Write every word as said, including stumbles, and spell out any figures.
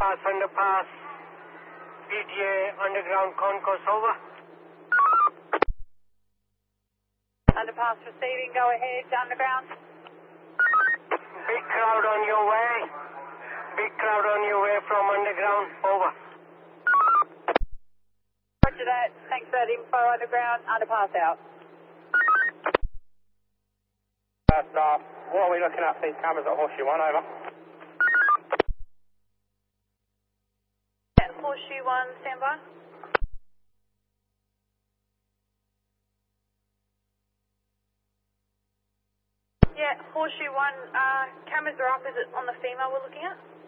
underpass, underpass. P T A, underground concourse, over. Underpass receiving, go ahead, underground. Big crowd on your way. Big crowd on your way from underground, over. Roger that, thanks for that info, underground, underpass out. First off, what are we looking at these cameras at Horseshoe One, over? Yeah, Horseshoe One, stand by. Yeah, Horseshoe One, uh, cameras are up, is it on the female we're looking at?